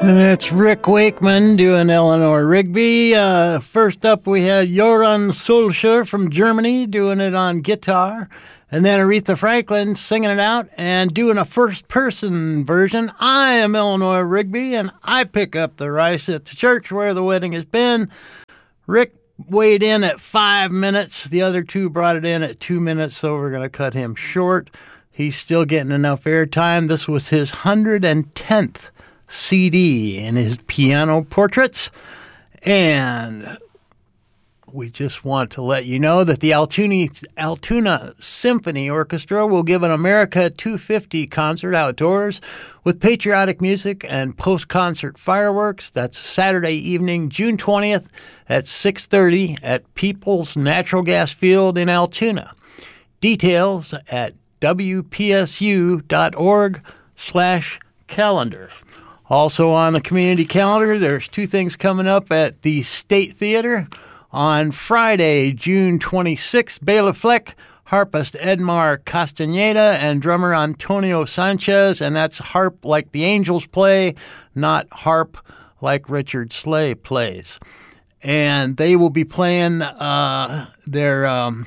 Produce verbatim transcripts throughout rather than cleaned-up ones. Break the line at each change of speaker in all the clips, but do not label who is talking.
It's Rick Wakeman doing Eleanor Rigby. Uh, first up, we had Joran Solskjaer from Germany doing it on guitar. And then Aretha Franklin singing it out and doing a first-person version. I am Eleanor Rigby, and I pick up the rice at the church where the wedding has been. Rick weighed in at five minutes. The other two brought it in at two minutes, so we're going to cut him short. He's still getting enough airtime. This was his one hundred tenth C D in his piano portraits. And we just want to let you know that the Altoona, Altoona Symphony Orchestra will give an America two fifty concert outdoors with patriotic music and post-concert fireworks. That's Saturday evening, June twentieth at six thirty at Peoples Natural Gas Field in Altoona. Details at W P S U dot org slash calendar. Also on the community calendar, there's two things coming up at the State Theater. On Friday, June twenty-sixth, Bela Fleck, harpist Edmar Castaneda, and drummer Antonio Sanchez, and that's harp like the Angels play, not harp like Richard Slay plays. And they will be playing uh, their um,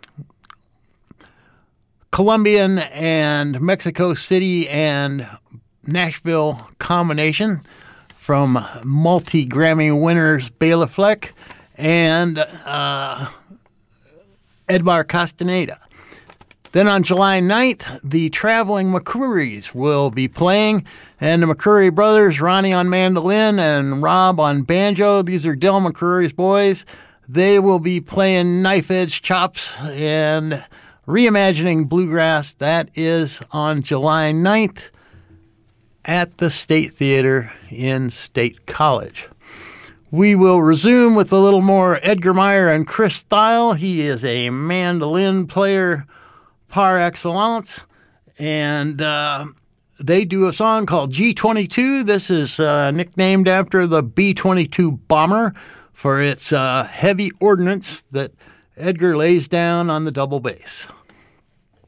Colombian and Mexico City and Nashville combination from multi-Grammy winners Bela Fleck and uh, Edmar Castaneda. Then on July ninth, the Traveling McCrourys will be playing, and the McCrory brothers, Ronnie on mandolin and Rob on banjo. These are Del McCrory's boys. They will be playing Knife Edge Chops and reimagining bluegrass. That is on July ninth at the State Theater in State College. We will resume with a little more Edgar Meyer and Chris Thile. He is a mandolin player par excellence, and uh, they do a song called G twenty-two. This is uh, nicknamed after the B twenty-two bomber for its uh, heavy ordnance that Edgar lays down on the double bass.